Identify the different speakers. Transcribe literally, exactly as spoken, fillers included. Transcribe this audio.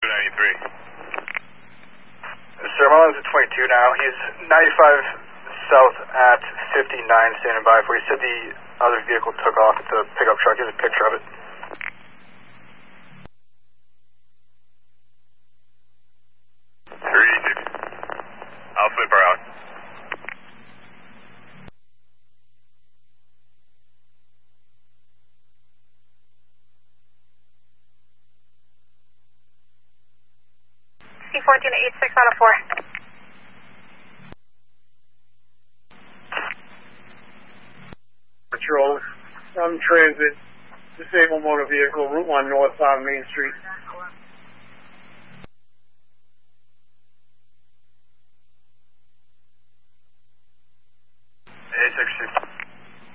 Speaker 1: ninety-three. Sir, Marlon's at twenty-two now. He's ninety-five south at fifty-nine, standing by for you. He said the other vehicle took off. It's a pickup truck. Here's a picture of it. three six. I'll flip around.
Speaker 2: C fourteen eight six out of four.
Speaker 3: Patrol from transit, disabled motor vehicle, Route one north on Main Street.